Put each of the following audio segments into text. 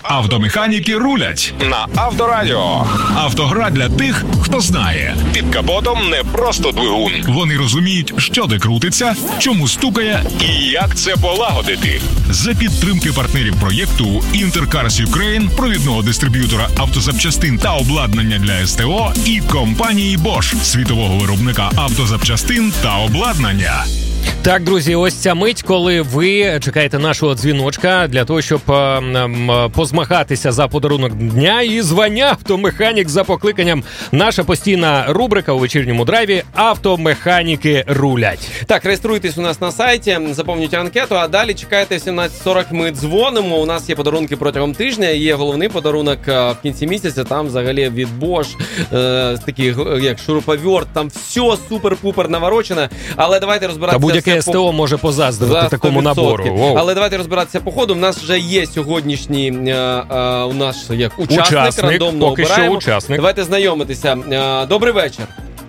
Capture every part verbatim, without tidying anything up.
Автомеханіки рулять на Авторадіо. Автогра для тих, хто знає. Під капотом не просто двигун. Вони розуміють, що де крутиться, чому стукає і як це полагодити. За підтримки партнерів проєкту Intercars Ukraine, провідного дистриб'ютора автозапчастин та обладнання для СТО і компанії Bosch, світового виробника автозапчастин та обладнання. Так, друзі, ось ця мить, коли ви чекаєте нашого дзвіночка для того, щоб е, е, позмагатися за подарунок дня і звання «Автомеханік» за покликанням. Наша постійна рубрика у вечірньому драйві «Автомеханіки рулять». Так, реєструйтесь у нас на сайті, заповнюйте анкету, а далі чекайте в сімнадцять сорок, ми дзвонимо. У нас є подарунки протягом тижня, є головний подарунок в кінці місяця, там взагалі від Bosch, е, такий як шуруповерт, там все супер-пупер наворочене, але давайте розбиратися. Будь-яке СТО може позаздрити такому набору. Воу. Але давайте розбиратися по ходу. У нас вже є сьогоднішній е, е, у нас як учасник, учасник рандомно поки обираємо. що учасник. Давайте знайомитися. Е, добрий вечір.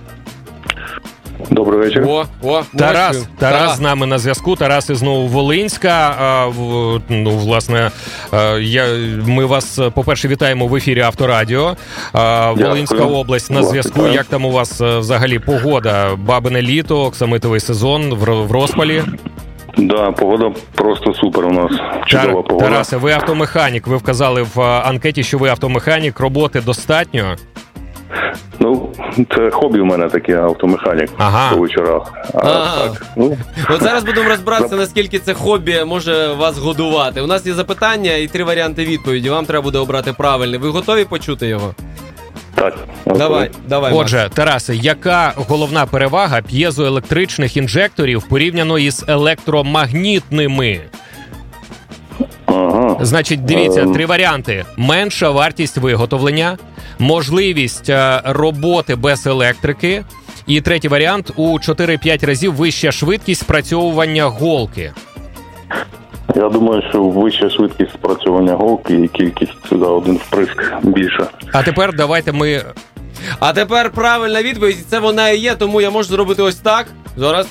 Добрий вечір. О, о, Тарас, Тарас, Тарас з нами на зв'язку. Тарас із Нововолинська. А, в, ну, власне, а, я, ми вас, по-перше, вітаємо в ефірі Авторадіо. А, Волинська область на зв'язку. Як там у вас взагалі погода? Бабине літо, оксамитовий сезон в, в розпалі? Да, погода просто супер у нас. Чудова Тар, погода. Тарасе, ви автомеханік. Ви вказали в анкеті, що ви автомеханік. Роботи достатньо? Ну, це хобі у мене таке, автомеханік, ага. по вечорах. А, ага. так, ну. От зараз будемо розбиратися, наскільки це хобі може вас годувати. У нас є запитання і три варіанти відповіді. Вам треба буде обрати правильний. Ви готові почути його? Так. Давай, давай. Отже, Макс. Тарасе, яка головна перевага п'єзоелектричних інжекторів порівняно із електромагнітними? Ага. Значить, дивіться, три варіанти. Менша вартість виготовлення, можливість роботи без електрики і третій варіант – у чотири-п'ять разів вища швидкість спрацьовування голки. Я думаю, що вища швидкість спрацьовування голки і кількість сюди один вприск більша. А тепер давайте ми... А тепер правильна відповідь, це вона і є, тому я можу зробити ось так. Зараз.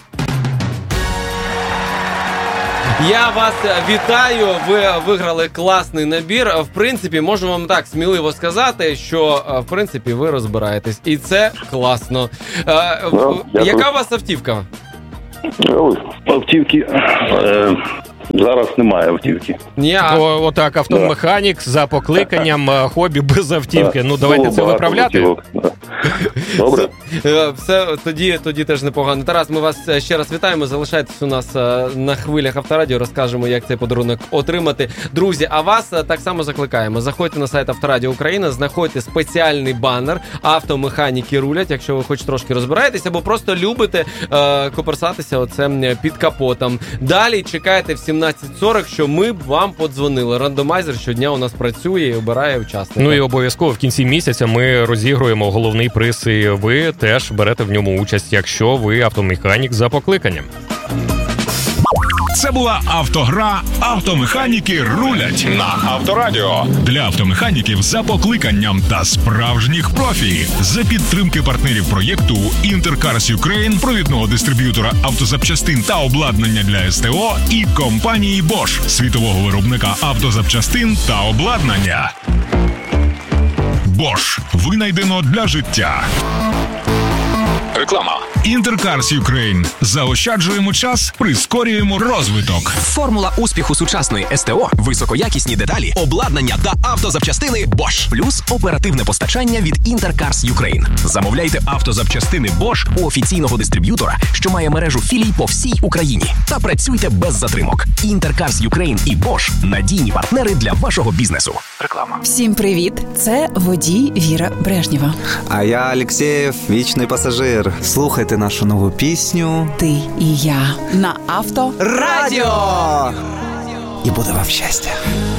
Я вас вітаю, ви виграли класний набір. В принципі, можу вам так сміливо сказати, що, в принципі, ви розбираєтесь. І це класно. Ну, яка у вас автівка? Ось, автівки... Е... Зараз немає автівки. Я... О, отак, автомеханік да. за покликанням, хобі без автівки. Да. Ну, давайте Було це виправляти. Да. Добре. Все, тоді, тоді теж непогано. Тарас, ми вас ще раз вітаємо. Залишайтесь у нас на хвилях Авторадіо, розкажемо, як цей подарунок отримати. Друзі, а вас так само закликаємо. Заходьте на сайт Авторадіо Україна, знаходьте спеціальний банер «Автомеханіки рулять», якщо ви хоч трошки розбираєтеся, або просто любите е, коперсатися оце під капотом. Далі чекайте в сімнадцять сорок, що ми б вам подзвонили. Рандомайзер щодня у нас працює і обирає учасника. Ну і обов'язково в кінці місяця ми розігруємо головний приз, і ви теж берете в ньому участь, якщо ви автомеханік за покликанням. Це була автогра «Автомеханіки рулять» на Авторадіо. Для автомеханіків за покликанням та справжніх профі. За підтримки партнерів проєкту Intercars Ukraine, провідного дистриб'ютора автозапчастин та обладнання для СТО і компанії Bosch, світового виробника автозапчастин та обладнання. Bosch. Винайдено для життя. Реклама. Intercars Ukraine. Заощаджуємо час, прискорюємо розвиток. Формула успіху сучасної СТО, високоякісні деталі, обладнання та автозапчастини Bosch. Плюс оперативне постачання від Intercars Ukraine. Замовляйте автозапчастини Bosch у офіційного дистриб'ютора, що має мережу філій по всій Україні. Та працюйте без затримок. Intercars Ukraine і Bosch – надійні партнери для вашого бізнесу. Реклама. Всім привіт! Це водій Віра Брежнєва. А я Алексеєв, вічний пасажир. Слухайте нашу нову пісню «Ти і я» на Авторадіо. І буде вам щастя.